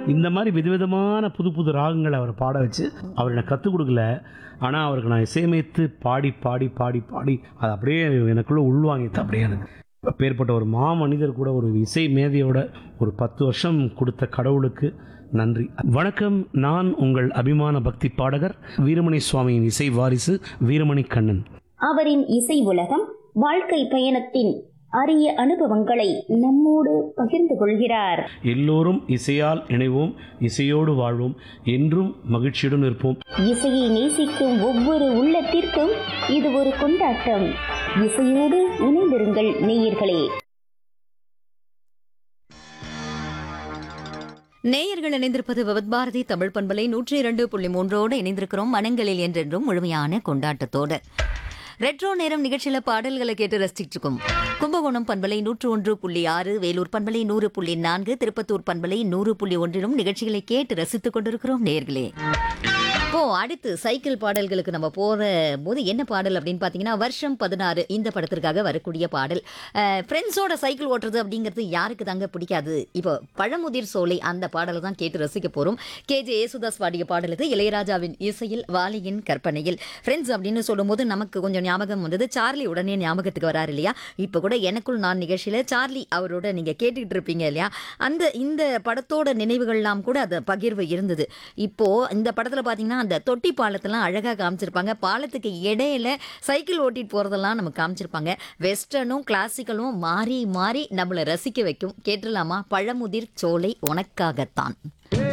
இந்த மாதிரி விதவிதமான புது புது ராகங்களை அவர் பாட வச்சு அவர் எனக்கு கற்றுக் கொடுக்கல. ஆனால் அவருக்கு நான் இசையமைத்து பாடி பாடி பாடி பாடி அது அப்படியே எனக்குள்ளே உள்வாங்கிட்டு அப்படியே எனக்கு அப்பேற்பட்ட ஒரு மாமனிதர் கூட ஒரு இசை மேதையோட ஒரு 10 வருஷம் கொடுத்த கடவுளுக்கு நன்றி. வணக்கம். நான் உங்கள் அபிமான பக்தி பாடகர் வீரமணி சுவாமியின் இசை வாரிசு வீரமணி கண்ணன். அவரின் இசை உலகம் வாழ்க்கை பயணத்தின் அரிய அனுபவங்களை நம்மோடு பகிர்ந்து கொள்கிறார். எல்லோரும் இசையால் இணைவோம், இசையோடு வாழ்வோம், என்றும் மகிழ்ச்சியுடன் இருப்போம். இசையை நேசிக்கும் ஒவ்வொரு உள்ளத்திற்கும் இது ஒரு கொண்டாட்டம். இசையோடு இணைந்திருங்கள் நேயர்களே. நேயர்கள் இணைந்திருப்பது விவத் பாரதி தமிழ் பண்பலை 102.3 இணைந்திருக்கிறோம். மனங்களில் என்றென்றும் முழுமையான கொண்டாட்டத்தோடு ரெட்ரோ நேரம் நிகழ்ச்சியில பாடல்களை கேட்டு ரசிச்சிட்டு இருக்கோம். கும்பகோணம் பண்பலை 101.6, வேலூர் பண்பலை 100.4, திருப்பத்தூர் பண்பலை 100.1 நிகழ்ச்சிகளை கேட்டு ரசித்துக் கொண்டிருக்கிறோம் நேயர்களே. இப்போ அடுத்து சைக்கிள் பாடல்களுக்கு நம்ம போற போது என்ன பாடல் அப்படின்னு பாத்தீங்கன்னா, வருஷம் 16 இந்த படத்திற்காக வரக்கூடிய பாடல். ஃப்ரெண்ட்ஸோட சைக்கிள் ஓட்டுறது அப்படிங்கிறது யாருக்கு தாங்க பிடிக்காது. இப்போ பழமுதிர் சோலை அந்த பாடலை தான் கேட்டு ரசிக்க போறோம். KJ யேசுதாஸ் பாடிய பாடல் இது. இளையராஜாவின் இசையில், வாலியின் கற்பனையில். ஃப்ரெண்ட்ஸ் அப்படின்னு சொல்லும் போது நமக்கு கொஞ்சம் ஞாபகம் வந்தது. சார்லி உடனே ஞாபகத்துக்கு வராரு இல்லையா? இப்போ கூட எனக்குள் நான் நிகழ்ச்சியில சார்லி அவரோட நீங்க கேட்டுக்கிட்டு இருப்பீங்க இல்லையா? இந்த படத்தோட நினைவுகள்லாம் கூட அது பகிர்வு இருந்தது. இப்போ இந்த படத்துல பாத்தீங்கன்னா அந்த தொட்டி பாலத்தெல்லாம் அழகா காமிச்சிருப்பாங்க. பாலத்துக்கு இடையில சைக்கிள் ஓட்டிட்டு போறதெல்லாம் நம்ம காமிச்சிருப்பாங்க. வெஸ்டர்னும் கிளாசிக்கலும் மாறி மாறி நம்மளை ரசிக்க வைக்கும். கேட்டுலாமா? பழமுதிர் சோலை உனக்காகத்தான்.